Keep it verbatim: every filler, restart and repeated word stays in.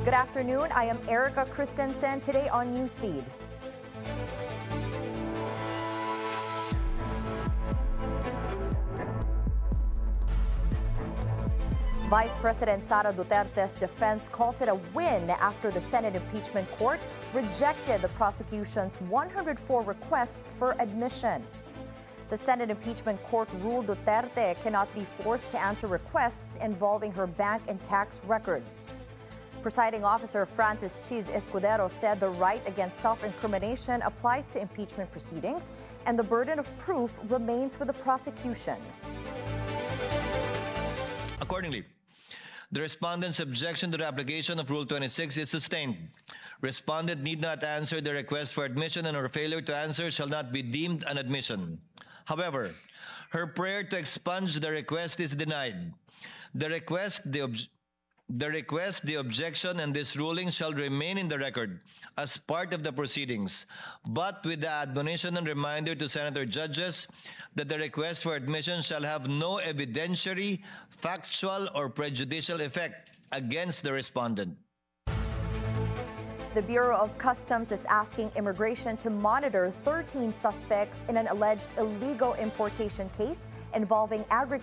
Good afternoon. I am Erica Christensen. Today on Newsfeed. Vice President Sara Duterte's defense calls it a win after the Senate impeachment court rejected the prosecution's one hundred four requests for admission. The Senate impeachment court ruled Duterte cannot be forced to answer requests involving her bank and tax records. Presiding Officer Francis Chiz Escudero said the right against self-incrimination applies to impeachment proceedings and the burden of proof remains with the prosecution. Accordingly, the respondent's objection to the application of Rule twenty-six is sustained. Respondent need not answer the request for admission, and her failure to answer shall not be deemed an admission. However, her prayer to expunge the request is denied. The request, the ob- The request, the objection, and this ruling shall remain in the record as part of the proceedings, but with the admonition and reminder to Senator judges that the request for admission shall have no evidentiary, factual, or prejudicial effect against the respondent. The Bureau of Customs is asking immigration to monitor thirteen suspects in an alleged illegal importation case involving agriculture.